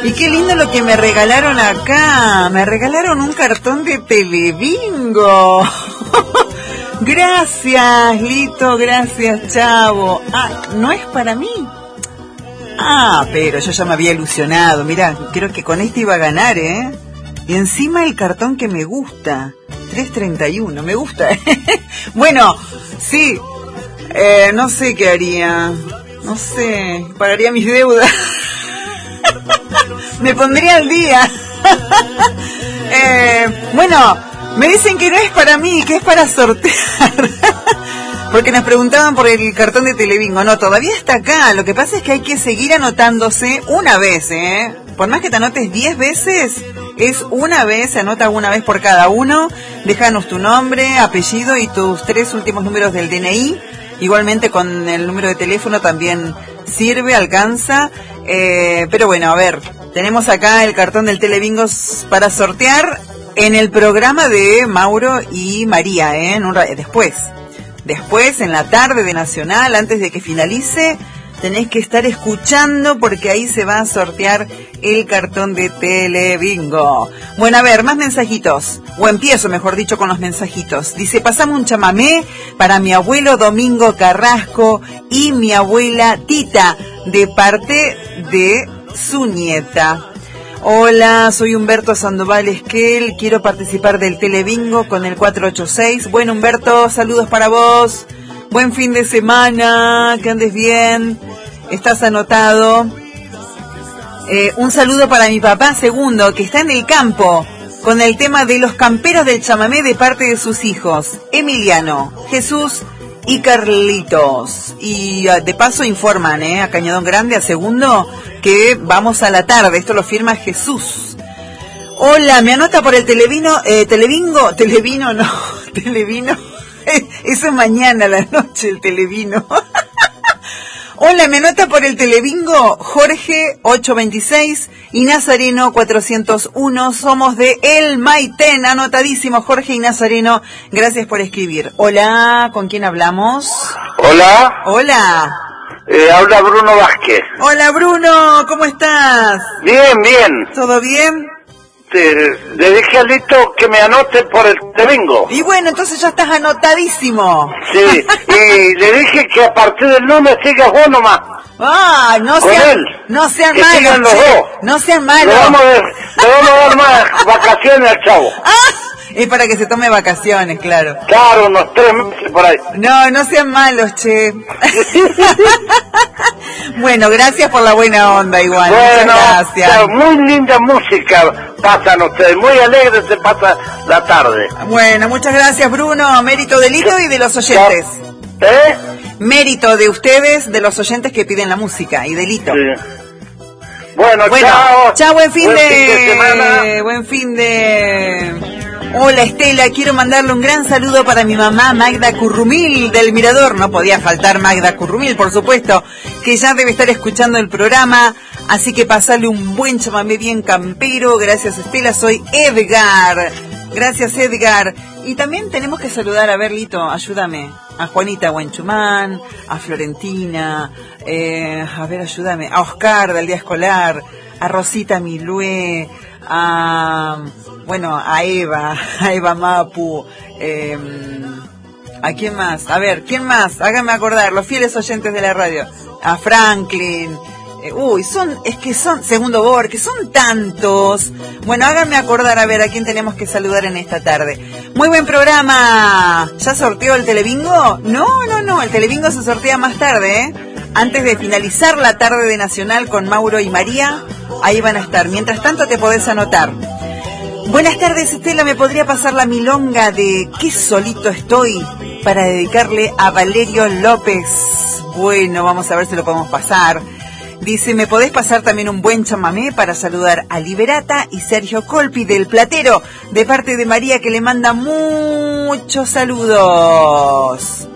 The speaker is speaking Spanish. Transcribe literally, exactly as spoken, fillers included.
Y qué lindo lo que me regalaron acá. Me regalaron un cartón de Telebingo. Gracias, Lito, gracias, Chavo. Ah, ¿no es para mí? Ah, pero yo ya me había ilusionado. Mirá, creo que con este iba a ganar, ¿eh? Y encima el cartón que me gusta. tres treinta y uno, me gusta. Bueno, sí. Eh, no sé qué haría. No sé, pagaría mis deudas. Me pondría al día. eh, bueno, me dicen que no es para mí, que es para sortear. Porque nos preguntaban por el cartón de Telebingo. No, todavía está acá. Lo que pasa es que hay que seguir anotándose una vez, ¿eh? Por más que te anotes diez veces, es una vez, se anota una vez por cada uno. Déjanos tu nombre, apellido y tus tres últimos números del D N I. Igualmente con el número de teléfono también sirve, alcanza. Eh, pero bueno, a ver, tenemos acá el cartón del Telebingo para sortear en el programa de Mauro y María, ¿eh? En un, después. Después, en la tarde de Nacional, antes de que finalice, tenés que estar escuchando porque ahí se va a sortear el cartón de Telebingo. Bueno, a ver, más mensajitos. O empiezo, mejor dicho, con los mensajitos. Dice, pasame un chamamé para mi abuelo Domingo Carrasco y mi abuela Tita, de parte de su nieta. Hola, soy Humberto Sandoval Esquel, quiero participar del Telebingo con el cuatro ocho seis. Bueno, Humberto, saludos para vos. Buen fin de semana, que andes bien. Estás anotado. Eh, un saludo para mi papá Segundo, que está en el campo, con el tema de los camperos del chamamé de parte de sus hijos, Emiliano, Jesús y Carlitos. Y de paso informan, ¿eh? A Cañadón Grande, a Segundo, que vamos a la tarde. Esto lo firma Jesús. Hola, me anota por el Televino, eh, Telebingo, Televino no, Televino. Eso es mañana a la noche, el Televino. Hola, me anota por el Telebingo Jorge ochocientos veintiséis y Nazareno cuatrocientos uno. Somos de El Maitén. Anotadísimo, Jorge y Nazareno. Gracias por escribir. Hola, ¿con quién hablamos? Hola. Hola. Eh, habla Bruno Vázquez. Hola, Bruno, ¿cómo estás? Bien, bien. ¿Todo bien? Te, le dije a Lito que me anote por el Telebingo. Y bueno, entonces ya estás anotadísimo. Sí, y le dije que a partir del lunes sigas vos nomás. Ah, no Con sean, él. no sean Que sigan malos, los che. dos. No sean Le malos. vamos, a, le vamos a dar más vacaciones al chavo. Ah, es para que se tome vacaciones, claro. Claro, unos tres meses por ahí. No, no sean malos, che. Bueno, gracias por la buena onda igual. Bueno, muchas gracias. claro, muy linda música pasan ustedes, muy alegre se pasa la tarde. Bueno, muchas gracias, Bruno. Mérito de Lito y de los oyentes. ¿Eh? Mérito de ustedes, de los oyentes que piden la música y de Lito. Sí. Bueno, Bueno, chao. chao, buen fin buen de, fin de semana. Buen fin de... Hola, Estela, quiero mandarle un gran saludo para mi mamá Magda Currumil del Mirador. No podía faltar Magda Currumil, por supuesto, que ya debe estar escuchando el programa. Así que pasarle un buen chamamé bien campero. Gracias, Estela. Soy Edgar. Gracias, Edgar. Y también tenemos que saludar, a ver, Lito, ayúdame, a Juanita Buenchumán, a Florentina, eh, a ver, ayúdame, a Oscar del día escolar, a Rosita Milué, a, bueno, a Eva, a Eva Mapu, eh, ¿a quién más? A ver, ¿quién más? Háganme acordar, los fieles oyentes de la radio, a Franklin. Eh, uy, son, es que son, Segundo Borges, son tantos. Bueno, háganme acordar, a ver, a quién tenemos que saludar en esta tarde. Muy buen programa. ¿Ya sorteó el Telebingo? No, no, no, el Telebingo se sortea más tarde, ¿eh? Antes de finalizar la tarde de Nacional con Mauro y María, ahí van a estar. Mientras tanto te podés anotar. Buenas tardes, Estela, ¿me podría pasar la milonga de Qué solito estoy para dedicarle a Valerio López? Bueno, vamos a ver si lo podemos pasar. Dice, ¿me podés pasar también un buen chamamé para saludar a Liberata y Sergio Colpi del Platero, de parte de María, que le manda muchos saludos?